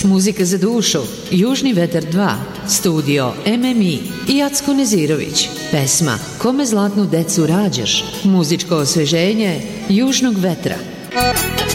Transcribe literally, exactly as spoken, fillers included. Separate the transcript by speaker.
Speaker 1: Muzika za dušu, Južni vetar dva, studio M M I i Jacko Nezirović. Pesma Kome zlatnu decu rađaš, muzičko osveženje Južnog vetra.